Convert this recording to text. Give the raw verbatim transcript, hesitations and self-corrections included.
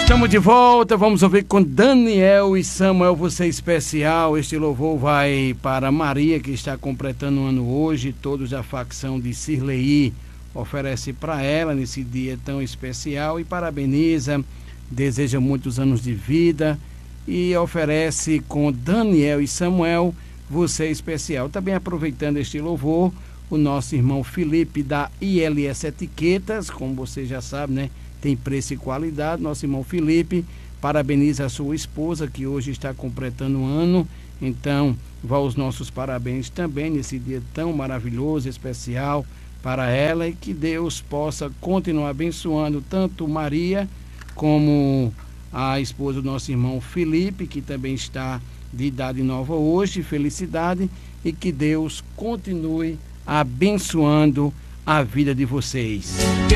Estamos de volta, vamos ouvir com Daniel e Samuel, Você Especial. Este louvor vai para Maria, que está completando um ano hoje. Todos da facção de Cirlei oferece para ela nesse dia tão especial e parabeniza, deseja muitos anos de vida e oferece com Daniel e Samuel, Você Especial. Também aproveitando este louvor, o nosso irmão Felipe da I L S Etiquetas, como você já sabe, né? Tem preço e qualidade. Nosso irmão Felipe parabeniza a sua esposa, que hoje está completando um ano. Então, vá os nossos parabéns também nesse dia tão maravilhoso, especial para ela, e que Deus possa continuar abençoando tanto Maria como a esposa do nosso irmão Felipe, que também está de idade nova hoje. Felicidade, e que Deus continue abençoando a vida de vocês.